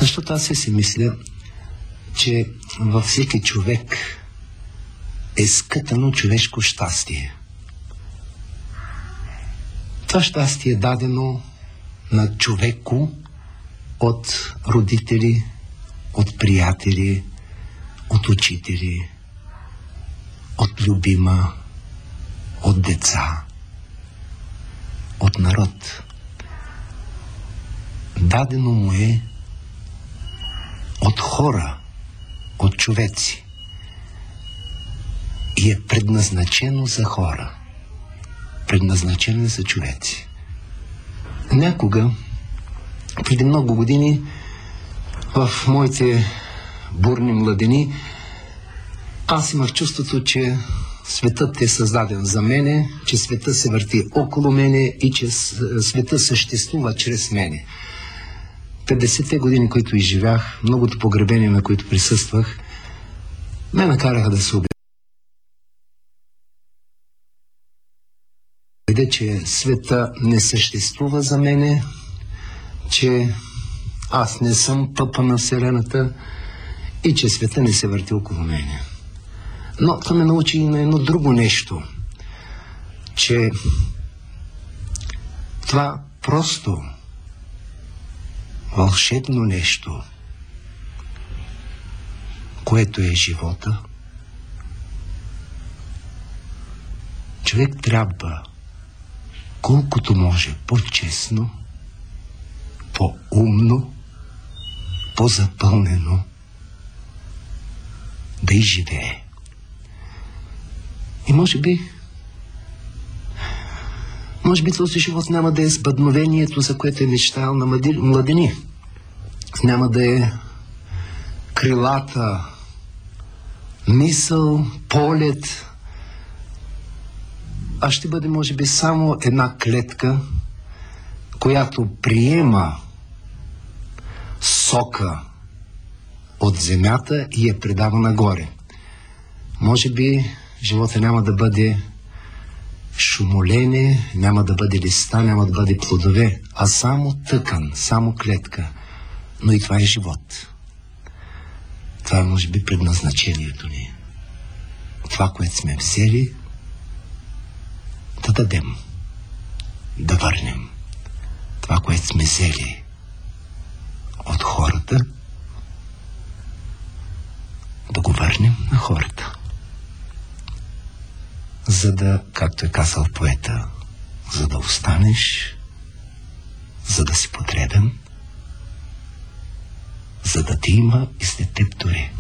Защото аз си мисля, че във всеки човек е скътано човешко щастие. Това щастие е дадено на човеко от родители, от приятели, от учители, от любима, от деца, от народ. Дадено му е от хора, от човеци. И е предназначено за хора. Предназначено за човеци. Някога, преди много години, в моите бурни младини, аз имах чувството, че светът е създаден за мене, че светът се върти около мене и че светът съществува чрез мене. 50-те години, които изживях, многото погребения, на които присъствах, ме накараха да се убедя, че света не съществува за мене, че аз не съм пъпа на Вселената и че света не се върти около мене. Но това ме научи и на едно друго нещо, че това просто вълшебно нещо, което е живота, човек трябва колкото може по-честно, по-умно, по-запълнено да изживее. И може би този живот няма да е сбъдновението, за което е мечтал на младени. Няма да е крилата мисъл, полет, а ще бъде, може би, само една клетка, която приема сока от земята и я предава нагоре. Може би живота няма да бъде шумолене, няма да бъде листа, няма да бъде плодове, а само тъкан, само клетка. Но и това е живот. Това е, може би, предназначението ни. Това, което сме взели, да дадем, да върнем. Това, което сме взели от хората, да го върнем на хората. За да, както е казал поета, за да останеш, за да си потребен, за да ти има и след теб дори.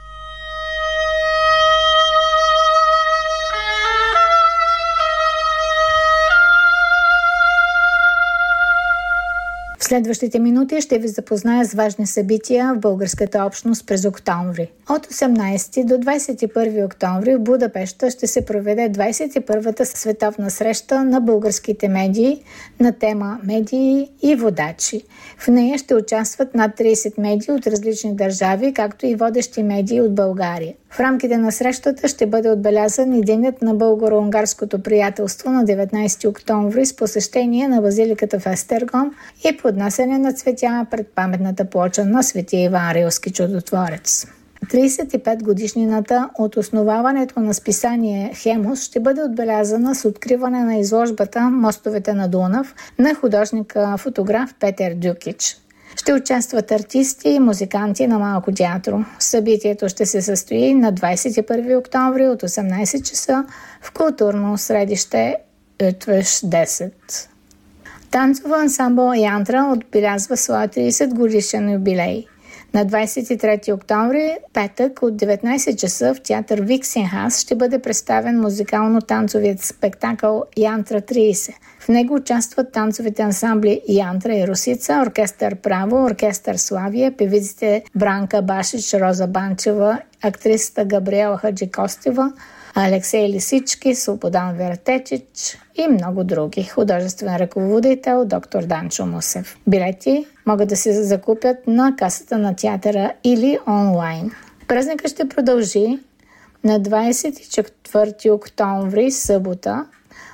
В следващите минути ще ви запозная с важни събития в българската общност през октомври. От 18 до 21 октомври в Будапеща ще се проведе 21-та световна среща на българските медии на тема медии и водачи. В нея ще участват над 30 медии от различни държави, както и водещи медии от България. В рамките на срещата ще бъде отбелязан и денят на българо-унгарското приятелство на 19 октомври с посещение на базиликата в Естергом и поднасяне на цветя пред паметната плоча на Свети Иван Рилски чудотворец. 35 годишнината от основаването на списание Хемус ще бъде отбелязана с откриване на изложбата «Мостовете на Дунав» на художника-фотограф Петър Дюкич. Ще участват артисти и музиканти на Малко театро. Събитието ще се състои на 21 октомври от 18 часа в културно средище Утвеш 10. Танцова ансамбъл Янтра отбелязва своя 30 годишен юбилей. На 23 октомври, петък, от 19 часа в театър Виксенхас ще бъде представен музикално-танцовият спектакъл Янтра 30. В него участват танцовите ансамбли Янтра и Русица, оркестър Право, оркестър Славия, певиците Бранка Башич, Роза Банчева, актрисата Габриела Хаджикостева, Алексей Лисички, Слободан Вертечич и много други. Художествен ръководител доктор Данчо Мусев. Билети могат да се закупят на касата на театъра или онлайн. Празника ще продължи на 24 октомври, събота,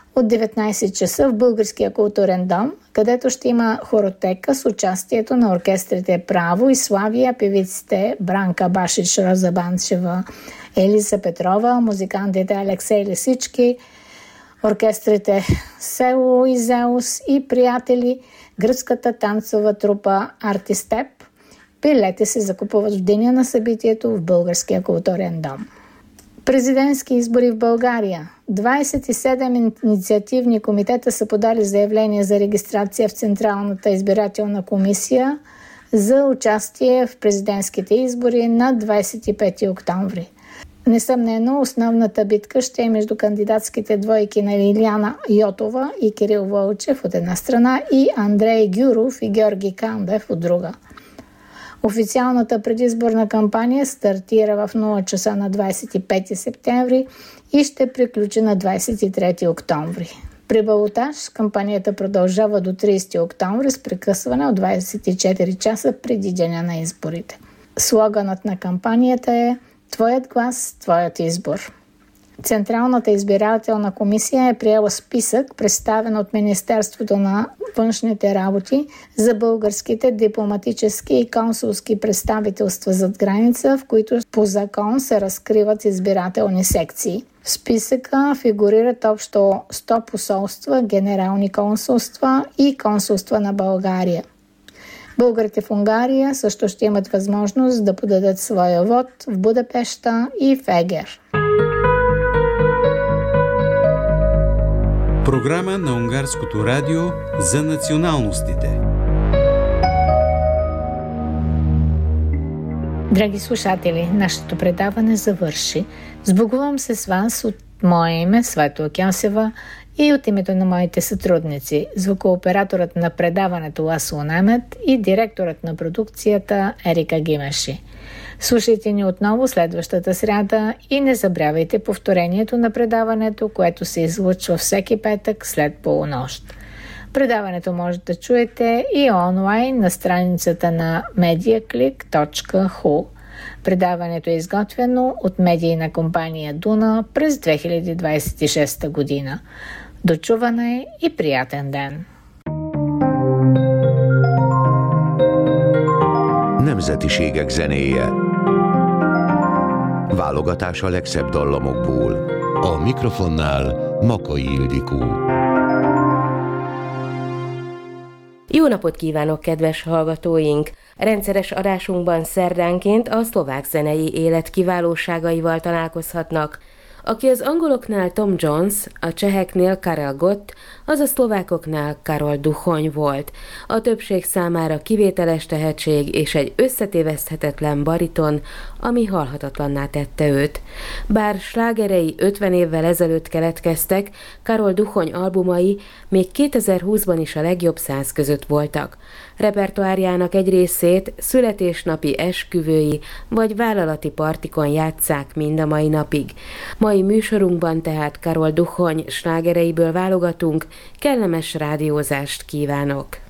от 19 часа в Българския културен дом, където ще има хоротека с участието на оркестрите Право и Славия, певиците Бранка Башич, Роза Банчева, Елиза Петрова, музикантите Алексей Лисички, оркестрите Село и Зеус и приятели, гръцката танцова трупа Артистеп. Билети се закупуват в деня на събитието в Българския културен дом. Президентски избори в България. 27 инициативни комитета са подали заявление за регистрация в Централната избирателна комисия за участие в президентските избори на 25 октомври. Несъмнено, основната битка ще е между кандидатските двойки на Лиляна Йотова и Кирил Вълчев от една страна и Андрей Гюров и Георги Кандев от друга. Официалната предизборна кампания стартира в 0 часа на 25 септември и ще приключи на 23 октомври. При балотаж кампанията продължава до 30 октомври с прекъсване от 24 часа преди деня на изборите. Слоганът на кампанията е "Твоят глас, твоят избор". Централната избирателна комисия е приела списък, представен от Министерството на външните работи за българските дипломатически и консулски представителства зад граница, в които по закон се разкриват избирателни секции. В списъка фигурират общо 100 посолства, генерални консулства и консулства на България. Българите в Унгария също ще имат възможност да подадат своя вод в Будапеща и в Егер. Програма на Унгарското радио за националностите. Драги слушатели, нашето предаване завърши. Сбогувам се с вас от мое име, Светла Кьосева, и от името на моите сътрудници, звукооператорът на предаването Ласло Немет и директорът на продукцията Ерика Гимеши. Слушайте ни отново следващата сряда и не забравяйте повторението на предаването, което се излъчва всеки петък след полунощ. Предаването може да чуете и онлайн на страницата на mediaclick.hu. Предаването е изготвено от медийна компания Дуна през 2026 година. До чуване и приятен ден! Nemzetiségek zenéje. Válogatás a legszebb dallamokból. A mikrofonnál Makai Ildikó. Jó napot kívánok, kedves hallgatóink! Rendszeres adásunkban szerdánként a szlovák zenei élet kiválóságaival találkozhatnak. Aki az angoloknál Tom Jones, a cseheknél Karel Gott, az a szlovákoknál Karol Duchoň volt. A többség számára kivételes tehetség és egy összetéveszthetetlen bariton, ami halhatatlanná tette őt. Bár slágerei 50 évvel ezelőtt keletkeztek, Karol Duchoň albumai még 2020-ban is a legjobb 100 között voltak. Repertoárjának egy részét születésnapi esküvői vagy vállalati partikon játsszák mind a mai napig. Mai műsorunkban tehát Karol Duchoň slágereiből válogatunk, kellemes rádiózást kívánok!